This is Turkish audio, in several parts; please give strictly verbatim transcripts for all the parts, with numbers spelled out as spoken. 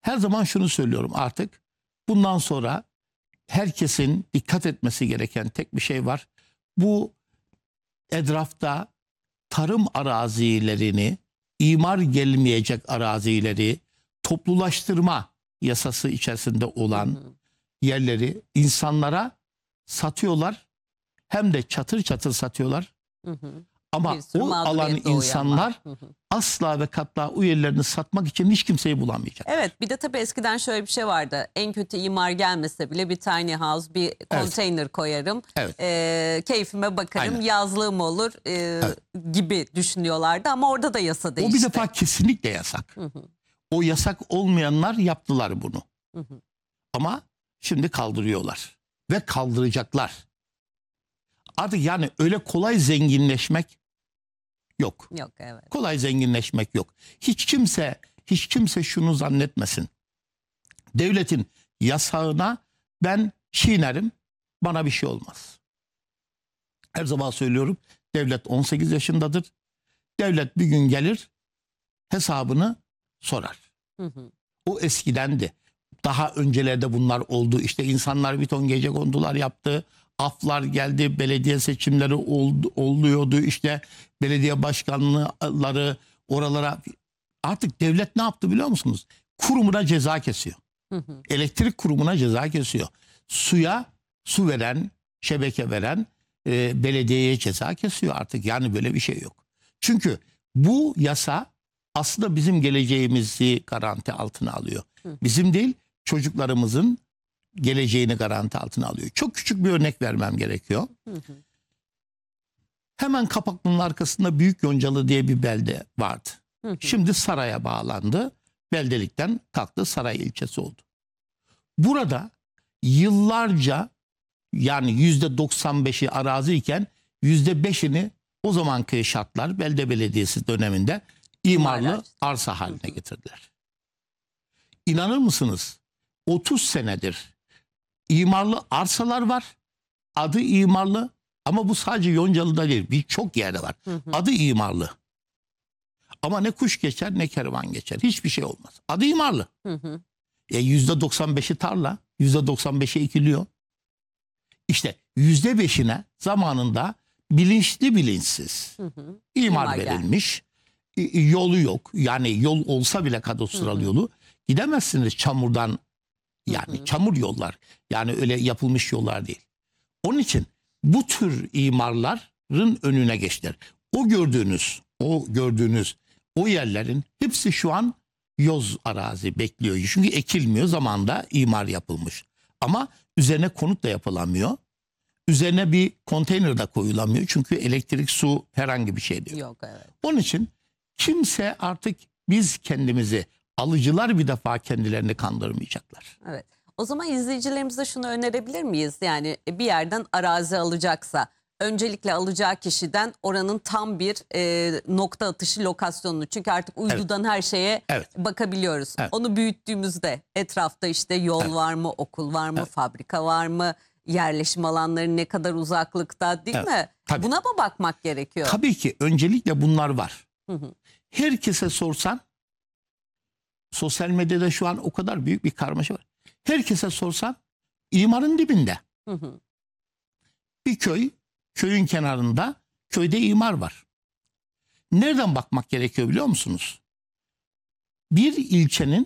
Her zaman şunu söylüyorum artık. Bundan sonra herkesin dikkat etmesi gereken tek bir şey var. Bu etrafta tarım arazilerini, imar gelmeyecek arazileri, toplulaştırma yasası içerisinde olan hı hı. yerleri insanlara satıyorlar. Hem de çatır çatır satıyorlar. Hı hı. Ama o alan insanlar hı hı. asla ve katla o yerlerini satmak için hiç kimseyi bulamayacak. Evet, bir de tabii eskiden şöyle bir şey vardı. En kötü imar gelmese bile bir tiny house, bir konteyner evet. koyarım. Evet. E, keyfime bakarım, aynen. yazlığım olur e, evet. gibi düşünüyorlardı. Ama orada da yasa değişti. O bir defa kesinlikle yasak. Hı hı. O yasak olmayanlar yaptılar bunu. Hı hı. Ama şimdi kaldırıyorlar. Ve kaldıracaklar. Artık yani öyle kolay zenginleşmek yok. Yok evet. Kolay zenginleşmek yok. Hiç kimse hiç kimse şunu zannetmesin. Devletin yasağına ben çiğnerim, bana bir şey olmaz. Her zaman söylüyorum, devlet on sekiz yaşındadır. Devlet bir gün gelir, hesabını sorar. Hı hı. O eskidendi. Daha öncelerde bunlar oldu. İşte insanlar bir ton gecekondular yaptı. Aflar geldi, belediye seçimleri oldu, oluyordu. İşte belediye başkanları oralara... Artık devlet ne yaptı biliyor musunuz? Kurumuna ceza kesiyor. Hı hı. Elektrik kurumuna ceza kesiyor. Suya su veren, şebeke veren e, belediyeye ceza kesiyor artık. Yani böyle bir şey yok. Çünkü bu yasa aslında bizim geleceğimizi garanti altına alıyor. Hı. Bizim değil, çocuklarımızın geleceğini garanti altına alıyor. Çok küçük bir örnek vermem gerekiyor. Hı hı. Hemen Kapaklı'nın arkasında Büyük Yoncalı diye bir belde vardı. Hı hı. Şimdi Saray'a bağlandı. Beldelikten kalktı, Saray ilçesi oldu. Burada yıllarca yani yüzde doksan beşi arazi iken yüzde beşini o zamanki şartlar belde belediyesi döneminde imarlı arsa haline getirdiler. İnanır mısınız? otuz senedir imarlı arsalar var. Adı imarlı ama bu sadece Yoncalı'da değil. Birçok yerde var. Hı hı. Adı imarlı. Ama ne kuş geçer ne kervan geçer. Hiçbir şey olmaz. Adı imarlı. Hı hı. E yüzde doksan beşi tarla. yüzde doksan beşi ekiliyor. İşte yüzde beşine zamanında bilinçli bilinçsiz hı hı. imar, imar verilmiş. Yani. Yolu yok. Yani yol olsa bile kadastral hı hı. yolu. Gidemezsiniz çamurdan. Yani hı hı. çamur yollar. Yani öyle yapılmış yollar değil. Onun için bu tür imarların önüne geçtiler. O gördüğünüz, o gördüğünüz o yerlerin hepsi şu an yoz arazi bekliyor. Çünkü ekilmiyor, zamanında imar yapılmış. Ama üzerine konut da yapılamıyor. Üzerine bir konteyner de koyulamıyor. Çünkü elektrik, su herhangi bir şey diyor. Yok evet. Onun için kimse artık biz kendimizi, alıcılar bir defa kendilerini kandırmayacaklar. Evet. O zaman izleyicilerimize şunu önerebilir miyiz? Yani bir yerden arazi alacaksa öncelikle alacağı kişiden oranın tam bir e, nokta atışı lokasyonunu. Çünkü artık uydudan evet. her şeye evet. bakabiliyoruz. Evet. Onu büyüttüğümüzde etrafta işte yol evet. var mı, okul var mı, evet. fabrika var mı, yerleşim alanları ne kadar uzaklıkta değil evet. mi? Tabii. Buna mı bakmak gerekiyor? Tabii ki öncelikle bunlar var. Hı hı. Herkese sorsan, sosyal medyada şu an o kadar büyük bir karmaşa var. Herkese sorsan imarın dibinde. Hı hı. Bir köy, köyün kenarında, köyde imar var. Nereden bakmak gerekiyor biliyor musunuz? Bir ilçenin,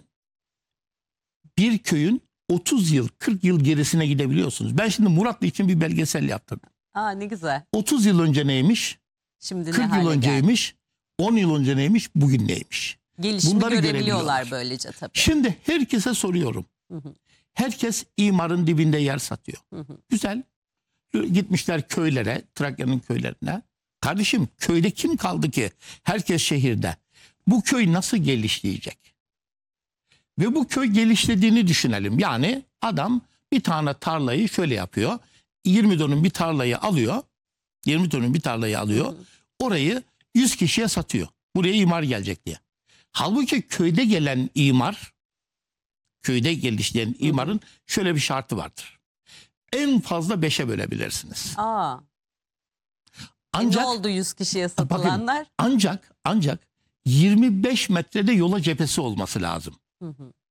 bir köyün otuz yıl, kırk yıl gerisine gidebiliyorsunuz. Ben şimdi Muratlı için bir belgesel yaptım. Aa ne güzel. otuz yıl önce neymiş? Şimdi kırk ne yıl önceymiş? Geldi? on yıl önce neymiş? Bugün neymiş? Gelişimi bunları görebiliyorlar böylece tabii. Şimdi herkese soruyorum. Hı hı. Herkes imarın dibinde yer satıyor. Hı hı. Güzel. Gitmişler köylere, Trakya'nın köylerine. Kardeşim köyde kim kaldı ki? Herkes şehirde. Bu köy nasıl gelişleyecek? Ve bu köy gelişlediğini düşünelim. Yani adam bir tane tarlayı şöyle yapıyor. yirmi dönüm bir tarlayı alıyor. yirmi dönüm bir tarlayı alıyor. Hı hı. Orayı yüz kişiye satıyor. Buraya imar gelecek diye. Halbuki köyde gelen imar, köyde gelişleyen imarın şöyle bir şartı vardır. En fazla beşe bölebilirsiniz. Aa. Ancak, e ne oldu yüz kişiye satılanlar? Bakın, ancak ancak yirmi beş metrede yola cephesi olması lazım. Hı hı.